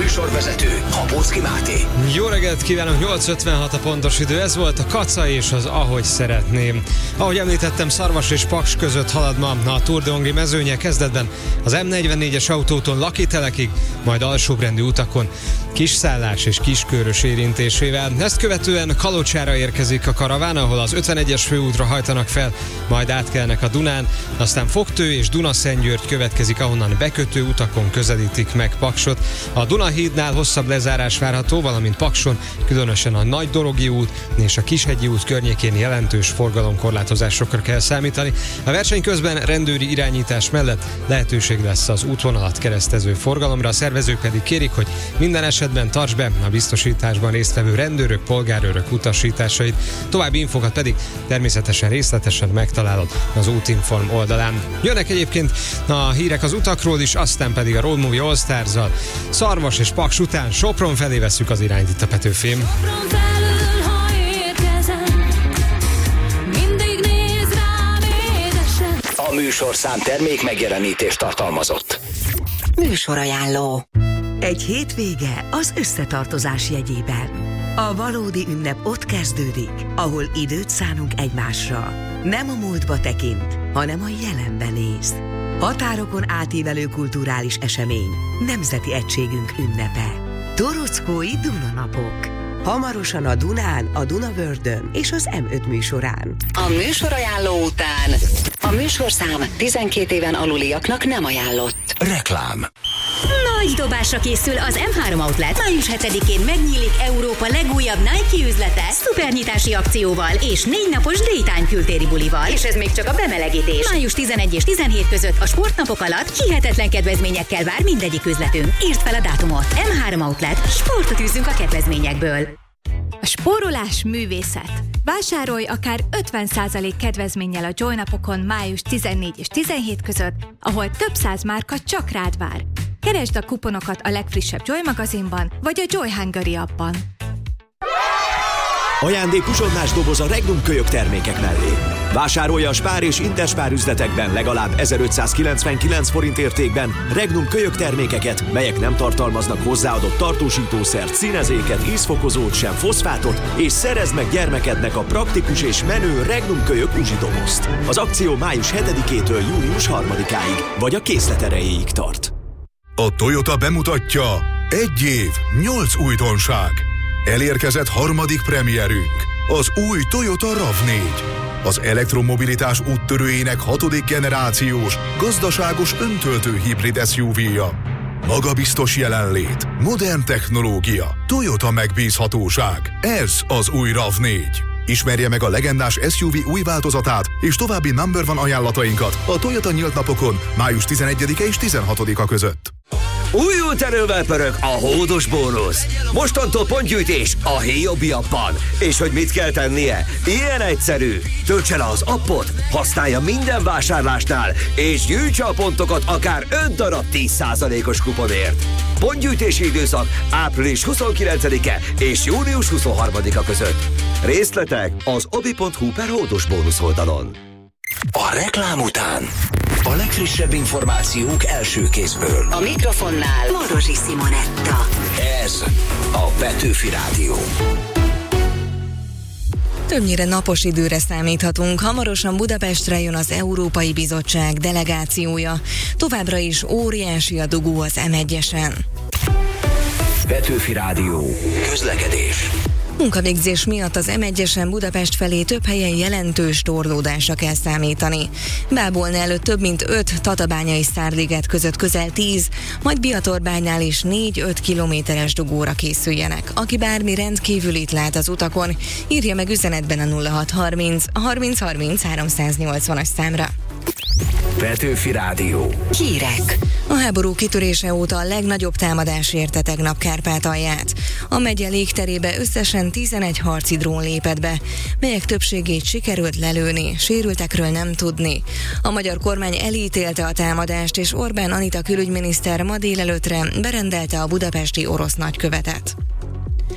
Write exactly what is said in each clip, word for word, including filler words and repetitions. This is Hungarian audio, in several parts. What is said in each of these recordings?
műsorvezető Habóczky Máté. Jó reggelt kívánok, nyolc ötvenhat a pontos idő, ez volt a Kaca és az Ahogy szeretném. Ahogy említettem, Szarvas és Paks között halad ma a Tour de Hongrie mezőnye, kezdetben az M negyvennégyes autóton Lakitelekig, majd alsóbrendű utakon Kisszállás és Kiskörös érintésével. Ezt követően Kalocsára érkezik a karaván, ahol az ötvenegyes főútra hajtanak fel, majd átkelnek a Dunán, aztán Fogtő és Dunaszentgyörgy következik, ahonnan bekötő utakon közelítik meg Paksot. A Dunahídnál hosszabb lezárás várható, valamint Pakson, különösen a Nagydorogi út és a Kishegyi út környékén jelentős forgalomkorlátozásokra kell számítani. A verseny közben rendőri irányítás mellett lehetőség lesz az útvonalat keresztező forgalomra, a szervezők pedig kérik, hogy minden esetben tarts be a biztosításban résztvevő rendőrök, polgárőrök utasításait. További infokat pedig természetesen részletesen megtalálod az Útinform oldalán. Jönnek egyébként a hírek az utakról is, aztán pedig a Road Movie All Stars-zal. Szarvas és Paks után Sopron felé vesszük az irányt itt a Petőfim. A műsorszám termék megjelenítést tartalmazott. Műsorajánló. Egy hétvége az összetartozás jegyében. A valódi ünnep ott kezdődik, ahol időt szánunk egymásra. Nem a múltba tekint, hanem a jelenbe néz. Határokon átívelő kulturális esemény, nemzeti egységünk ünnepe. Torockói Dunanapok. Hamarosan a Dunán, a Dunavördön és az M öt műsorán. A műsorajánló után a műsorszám tizenkét éven aluliaknak nem ajánlott. Reklám. Nagy dobásra készül az M három Outlet. május hetedikén megnyílik Európa legújabb Nike üzlete szupernyitási akcióval és négy napos Daytime kültéri bulival. És ez még csak a bemelegítés. május tizenegy és tizenhét között a sportnapok alatt hihetetlen kedvezményekkel vár mindegyik üzletünk. Írd fel a dátumot. M három Outlet. Sportot űzünk a kedvezményekből. A spórolás művészet. Vásárolj akár ötven százalék kedvezménnyel a Joy napokon május tizennégy és tizenhét között, ahol több száz márka csak rád vár. Keresd a kuponokat a legfrissebb Joy magazinban, vagy a Joy Hungary appban. Ajándék uzsonnás doboz a Regnum kölyök termékek mellé. Vásárolja a Spár és Interspár üzletekben legalább ezerötszázkilencvenkilenc forint értékben Regnum kölyök termékeket, melyek nem tartalmaznak hozzáadott tartósítószert, színezéket, ízfokozót, sem foszfátot, és szerezd meg gyermekednek a praktikus és menő Regnum kölyök uzsidobozt. Az akció május hetedikétől június harmadikáig, vagy a készlet erejéig tart. A Toyota bemutatja: egy év, nyolc újdonság. Elérkezett harmadik premierünk, az új Toyota ráv négy. Az elektromobilitás úttörőjének hatodik generációs, gazdaságos öntöltő hibrid es u vé-ja. Magabiztos jelenlét, modern technológia, Toyota megbízhatóság. Ez az új ráv négy. Ismerje meg a legendás es u vé új változatát és további number one ajánlatainkat a Toyota nyílt napokon május tizenegyedike és tizenhatodika között. Újult erővel pörög a hódos bónusz. Mostantól pontgyűjtés a Héjobbi appban. És hogy mit kell tennie? Ilyen egyszerű. Töltse le az appot, használja minden vásárlásnál, és gyűjtse a pontokat akár öt darab tíz százalékos kuponért. Pontgyűjtési időszak április huszonkilencedike és június huszonharmadika között. Részletek az obi pont hu per hódos bónusz oldalon. A reklám után a legfrissebb információk első kézből. A mikrofonnál Marosi Simonetta. Ez a Petőfi Rádió. Többnyire napos időre számíthatunk. Hamarosan Budapestre jön az Európai Bizottság delegációja. Továbbra is óriási a dugó az M egyesen. Petőfi Rádió. Közlekedés. Munkavégzés miatt az M egyesen Budapest felé több helyen jelentős torlódásra kell számítani. Bábolna előtt több mint öt, Tatabánya és Szárliget között közel tíz, majd Biatorbánynál is négy-öt kilométeres dugóra készüljenek. Aki bármi rendkívülit lát az utakon, írja meg üzenetben a nulla hat harminc harminc harminc háromszáznyolcvanas számra. Petőfi Rádió. Hírek. A háború kitörése óta a legnagyobb támadás érte tegnap Kárpátalját. A megye légterébe összesen tizenegy harci drón lépett be, melyek többségét sikerült lelőni, sérültekről nem tudni. A magyar kormány elítélte a támadást, és Orbán Anita külügyminiszter ma délelőttre berendelte a budapesti orosz nagykövetet.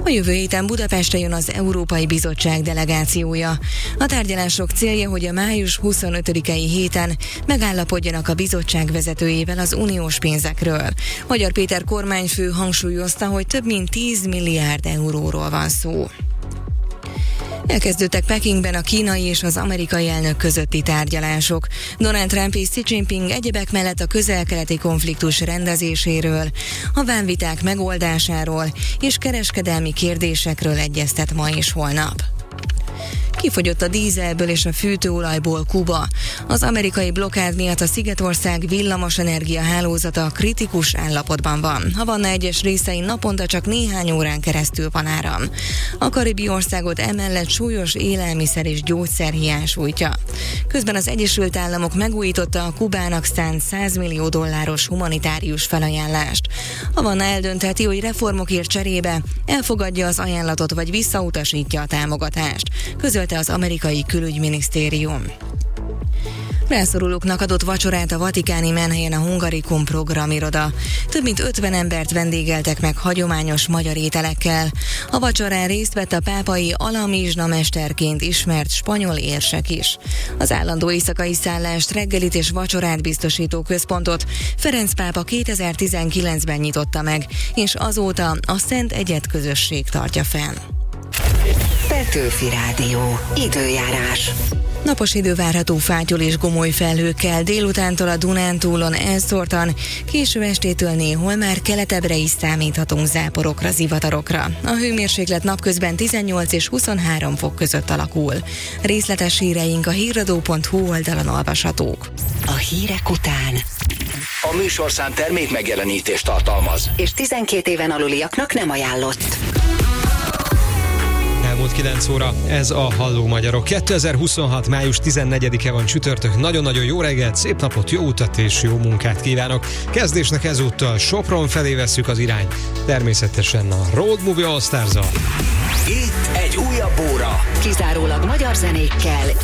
A jövő héten Budapestre jön az Európai Bizottság delegációja. A tárgyalások célja, hogy a május huszonötödikei héten megállapodjanak a bizottság vezetőjével az uniós pénzekről. Magyar Péter kormányfő hangsúlyozta, hogy több mint tíz milliárd euróról van szó. Elkezdődtek Pekingben a kínai és az amerikai elnök közötti tárgyalások. Donald Trump és Xi Jinping egyebek mellett a közel-keleti konfliktus rendezéséről, a vámviták megoldásáról és kereskedelmi kérdésekről egyeztet ma és holnap. Kifogyott a dízelből és a fűtőolajból Kuba. Az amerikai blokkád miatt a Szigetország villamosenergia hálózata kritikus állapotban van. Havanna egyes részein naponta csak néhány órán keresztül van áram. A karibi országot emellett súlyos élelmiszer és gyógyszerhiány sújtja. Közben az Egyesült Államok megújította a Kubának szánt száz millió dolláros humanitárius felajánlást. Havanna eldöntheti, hogy reformokért cserébe elfogadja az ajánlatot vagy visszautasítja a támogatást, közölte az amerikai külügyminisztérium. Rászorulóknak adott vacsorát a vatikáni menhelyen a Hungarikum programiroda. Több mint ötven embert vendégeltek meg hagyományos magyar ételekkel. A vacsorán részt vett a pápai alamizsna mesterként ismert spanyol érsek is. Az állandó éjszakai szállást, reggelit és vacsorát biztosító központot Ferenc pápa kétezer-tizenkilencben nyitotta meg, és azóta a Szent Egyed közösség tartja fenn. Petőfi Rádió. Időjárás. Napos idő várható fátyol és gomoly felhőkkel, délutántól a Dunántúlon elszórtan, késő estétől néhol már keletebbre is számíthatunk záporokra, zivatarokra. A hőmérséklet napközben tizennyolc és huszonhárom fok között alakul. Részletes híreink a híradó pont hu oldalon olvashatók. A hírek után A műsorszám termék megjelenítést tartalmaz, és tizenkét éven aluliaknak nem ajánlott. Elmúlt kilenc óra, ez a Halló Magyarok. kétezer-huszonhat. május tizennegyedike van, csütörtök. Nagyon-nagyon jó reggelt, szép napot, jó utat és jó munkát kívánok. Kezdésnek ezúttal Sopron felé vesszük az irányt. Természetesen a Road Movie All Stars-al. itt egy újabb óra. Kizárólag magyar zenékkel